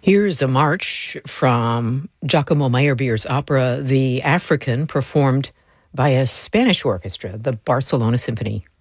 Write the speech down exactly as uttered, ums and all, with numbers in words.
Here's a march from Giacomo Meyerbeer's opera The African, performed by a Spanish orchestra, the Barcelona Symphony.